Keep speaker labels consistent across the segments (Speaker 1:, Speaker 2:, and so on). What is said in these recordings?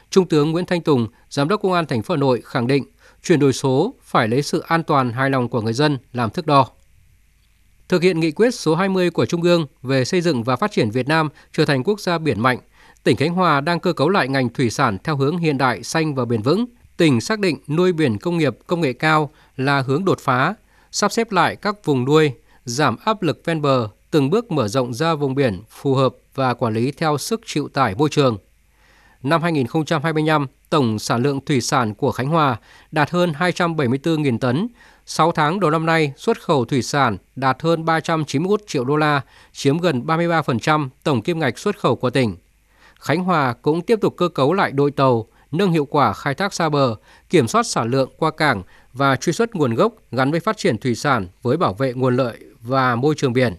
Speaker 1: Trung tướng Nguyễn Thanh Tùng, Giám đốc Công an thành phố Hà Nội khẳng định chuyển đổi số phải lấy sự an toàn hài lòng của người dân làm thước đo. Thực hiện nghị quyết số 20 của Trung ương về xây dựng và phát triển Việt Nam trở thành quốc gia biển mạnh, tỉnh Khánh Hòa đang cơ cấu lại ngành thủy sản theo hướng hiện đại, xanh và bền vững. Tỉnh xác định nuôi biển công nghiệp công nghệ cao là hướng đột phá, sắp xếp lại các vùng nuôi, giảm áp lực ven bờ, từng bước mở rộng ra vùng biển phù hợp và quản lý theo sức chịu tải môi trường. Năm 2025, tổng sản lượng thủy sản của Khánh Hòa đạt hơn 274.000 tấn. 6 tháng đầu năm nay, xuất khẩu thủy sản đạt hơn 391 triệu đô la, chiếm gần 33% tổng kim ngạch xuất khẩu của tỉnh. Khánh Hòa cũng tiếp tục cơ cấu lại đội tàu, nâng hiệu quả khai thác xa bờ, kiểm soát sản lượng qua cảng và truy xuất nguồn gốc gắn với phát triển thủy sản với bảo vệ nguồn lợi và môi trường biển.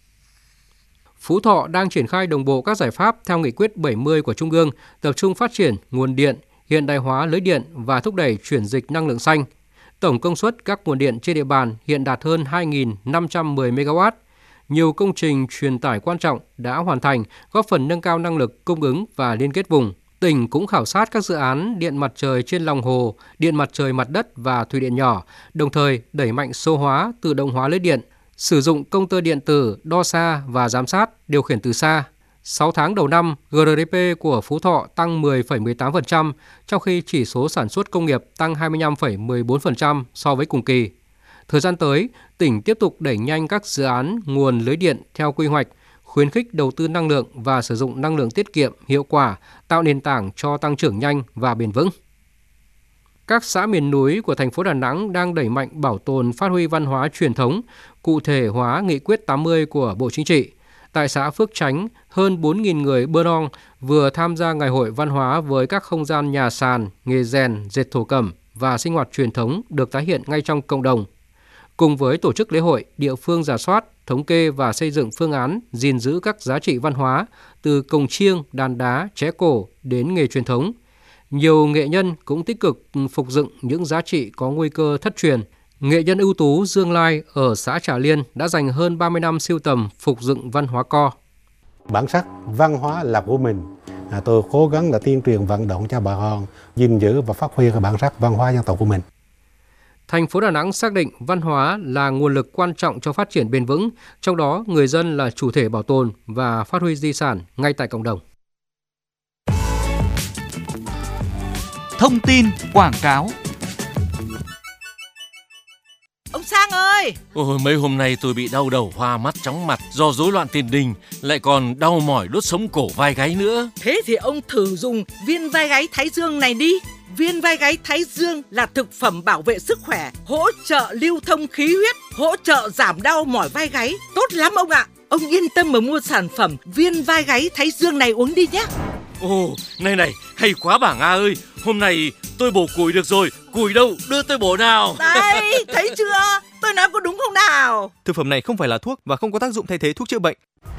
Speaker 1: Phú Thọ đang triển khai đồng bộ các giải pháp theo nghị quyết 70 của Trung ương, tập trung phát triển nguồn điện, hiện đại hóa lưới điện và thúc đẩy chuyển dịch năng lượng xanh. Tổng công suất các nguồn điện trên địa bàn hiện đạt hơn 2.510 MW. Nhiều công trình truyền tải quan trọng đã hoàn thành, góp phần nâng cao năng lực cung ứng và liên kết vùng. Tỉnh cũng khảo sát các dự án điện mặt trời trên lòng hồ, điện mặt trời mặt đất và thủy điện nhỏ, đồng thời đẩy mạnh số hóa, tự động hóa lưới điện, sử dụng công tơ điện tử, đo xa và giám sát, điều khiển từ xa. 6 tháng đầu năm, GDP của Phú Thọ tăng 10,18%, trong khi chỉ số sản xuất công nghiệp tăng 25,14% so với cùng kỳ. Thời gian tới, tỉnh tiếp tục đẩy nhanh các dự án nguồn lưới điện theo quy hoạch, khuyến khích đầu tư năng lượng và sử dụng năng lượng tiết kiệm, hiệu quả, tạo nền tảng cho tăng trưởng nhanh và bền vững. Các xã miền núi của thành phố Đà Nẵng đang đẩy mạnh bảo tồn phát huy văn hóa truyền thống, cụ thể hóa nghị quyết 80 của Bộ Chính trị. Tại xã Phước Chánh, hơn 4.000 người Bơ Non vừa tham gia ngày hội văn hóa với các không gian nhà sàn, nghề rèn, dệt thổ cẩm và sinh hoạt truyền thống được tái hiện ngay trong cộng đồng. Cùng với tổ chức lễ hội, địa phương rà soát, thống kê và xây dựng phương án gìn giữ các giá trị văn hóa từ cồng chiêng, đàn đá, tré cổ đến nghề truyền thống. Nhiều nghệ nhân cũng tích cực phục dựng những giá trị có nguy cơ thất truyền. Nghệ nhân ưu tú Dương Lai ở xã Trà Liên đã dành hơn 30 năm sưu tầm phục dựng văn hóa Co.
Speaker 2: Bản sắc văn hóa là của mình. Tôi cố gắng là tuyên truyền vận động cho bà con gìn giữ và phát huy cái bản sắc văn hóa dân tộc của mình.
Speaker 1: Thành phố Đà Nẵng xác định văn hóa là nguồn lực quan trọng cho phát triển bền vững, trong đó người dân là chủ thể bảo tồn và phát huy di sản ngay tại cộng đồng.
Speaker 3: Thông tin quảng cáo.
Speaker 4: Ông Sang ơi!
Speaker 5: Ôi, mấy hôm nay tôi bị đau đầu, hoa mắt, chóng mặt do rối loạn tiền đình, lại còn đau mỏi đốt sống cổ vai gáy nữa.
Speaker 4: Thế thì ông thử dùng viên vai gáy Thái Dương này đi. Viên vai gáy Thái Dương là thực phẩm bảo vệ sức khỏe, hỗ trợ lưu thông khí huyết, hỗ trợ giảm đau mỏi vai gáy. Tốt lắm ông ạ! Ông yên tâm mà mua sản phẩm viên vai gáy Thái Dương này uống đi nhé.
Speaker 5: Ồ, này, hay quá bảng A ơi! Hôm nay tôi bổ củi được rồi, củi đâu, đưa tôi bổ nào.
Speaker 4: Đây, thấy chưa? Tôi nói có đúng không nào?
Speaker 6: Thực phẩm này không phải là thuốc và không có tác dụng thay thế thuốc chữa bệnh.